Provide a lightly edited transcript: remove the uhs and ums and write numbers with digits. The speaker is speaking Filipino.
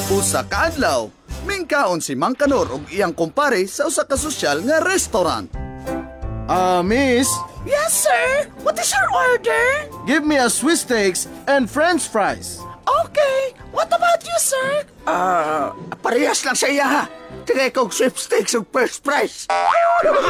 Usa ka adlaw, mingkaon si Mang Kanor ug iyang kumpare sa usa ka sosyal nga restaurant. Miss, Yes, sir. What is your order? give me a Swiss steaks and French fries. Okay. What about you, sir? Parehas lang sa iya ha. Tigay kong sweepstakes ug first prize.